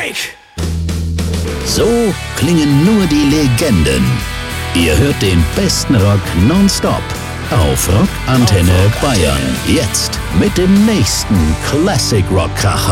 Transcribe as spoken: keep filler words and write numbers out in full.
Mike. So klingen nur die Legenden. Ihr hört den besten Rock nonstop auf Rock Antenne Bayern. Jetzt mit dem nächsten Classic Rock Kracher.